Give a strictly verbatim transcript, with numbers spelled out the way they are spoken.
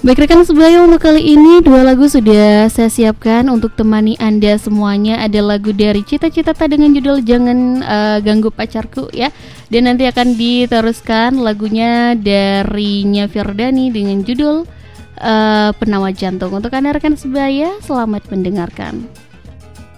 Baik rekan sebaya, untuk kali ini dua lagu sudah saya siapkan untuk temani Anda semuanya. Ada lagu dari Cita Citata dengan judul Jangan uh, Ganggu Pacarku ya. Dan nanti akan diteruskan lagunya dari Nya Firdani dengan judul uh, Penawar Jantung. Untuk Anda rekan sebaya, selamat mendengarkan.